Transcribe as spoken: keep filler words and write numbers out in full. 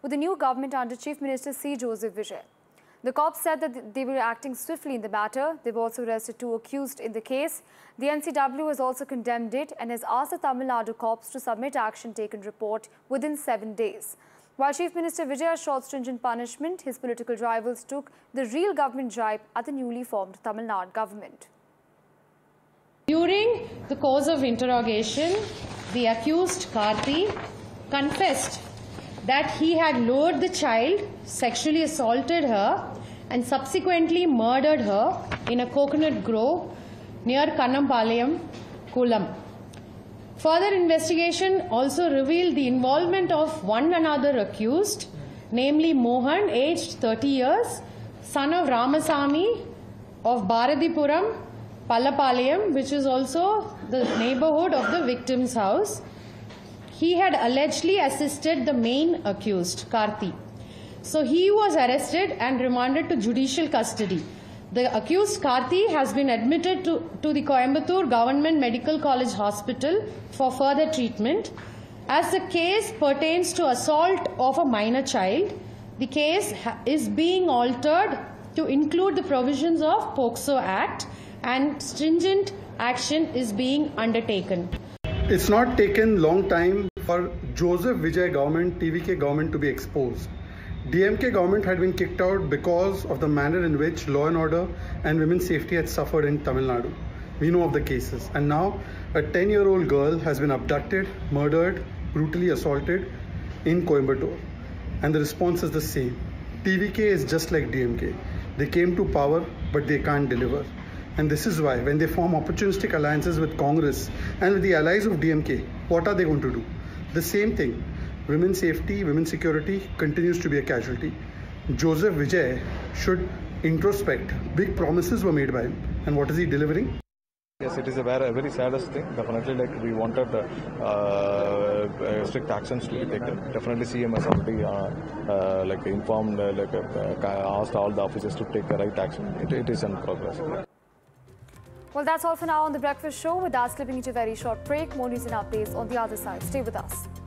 with the new government under Chief Minister C. Joseph Vijay. The cops said that they were acting swiftly in the matter. They've also arrested two accused in the case. The N C W has also condemned it and has asked the Tamil Nadu cops to submit action taken report within seven days. While Chief Minister Vijay sought stringent punishment, his political rivals took the real government jibe at the newly formed Tamil Nadu government. During the course of interrogation, the accused Karthi confessed that he had lured the child, sexually assaulted her and subsequently murdered her in a coconut grove near Kannampalayam, Kulam. Further investigation also revealed the involvement of one another accused, namely Mohan, aged thirty years, son of Ramasamy of Bharatipuram, Pallapalayam, which is also the neighborhood of the victim's house. He had allegedly assisted the main accused, Karthi. So he was arrested and remanded to judicial custody. The accused Karthi has been admitted to, to the Coimbatore Government Medical College Hospital for further treatment. As the case pertains to assault of a minor child, the case is being altered to include the provisions of POCSO Act, and stringent action is being undertaken. It's not taken long time for Joseph Vijay government, T V K government to be exposed. D M K government had been kicked out because of the manner in which law and order and women's safety had suffered in Tamil Nadu. We know of the cases. And now a ten-year-old girl has been abducted, murdered, brutally assaulted in Coimbatore. And the response is the same. T V K is just like D M K. They came to power, but they can't deliver. And this is why when they form opportunistic alliances with Congress and with the allies of D M K, what are they going to do? The same thing. Women's safety, women's security continues to be a casualty. Joseph Vijay should introspect. Big promises were made by him. And what is he delivering? Yes, it is a very, very saddest thing. Definitely, like we wanted uh, uh, strict actions to be taken. Definitely, C M has already uh, uh, like informed, uh, like uh, asked all the officers to take the right action. It, it is in progress. Well, that's all for now on The Breakfast Show. With us, clipping into a very short break. More news and updates on the other side. Stay with us.